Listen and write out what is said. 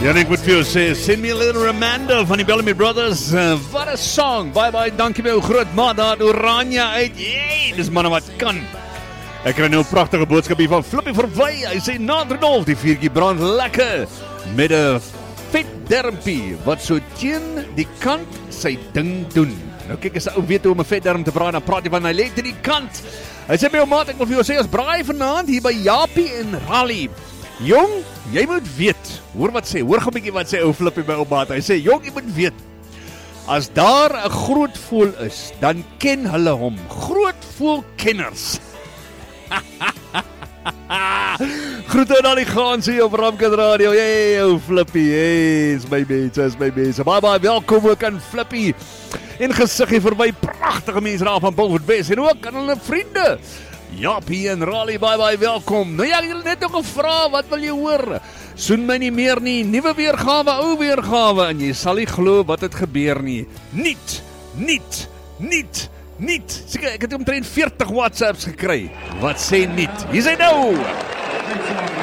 Ja, en ek moet vir jou sê, send me a little reminder van die Bellamy Brothers. Wat 'n song. Bye bye, dankie my ou groot maat daar Oranje uit. Jee, dis manne wat kan. Ek kry nou 'n pragtige boodskap hier van Flippy verby. Hy sê na Rudolf, die vuurtjie brand lekker met 'n vet dermpie wat so teen die kant sy ding doen. Nou kyk as 'n ou weet hoe om 'n vet derm te braai, dan praat jy van hy lê teen die kant. Hy sê my ou maat, ek wil vir jou sê ons braai vanaand hier by Japie en Raleigh. Jong, jy moet weet, hoor wat sê, hoor gou 'n bietjie wat sê ou Flippie by ou maat. Hy sê, jong, jy moet weet, as daar 'n groot voël is, dan ken hulle hom. Groot voëlkenners. Groete aan al die gaans hier op Ramkat Radio. Hey, ou Flippie, hey, is my mense. Bye bye, welkom ook aan Flippie. En gesiggie verby pragtige mense daar van Bulford West en ook aan hulle vriende. Japie en Raleigh, bye bye, welkom. Nou ja, ek het net nog gevra, wat wil jy hoor? Soen my nie meer nie, nuwe weergawe, ou weergawe, en jy sal nie glo wat het gebeur nie. Niet. Seker, ek het omtrent 40 WhatsApps gekry. Wat sê niet? Hier is hy nou.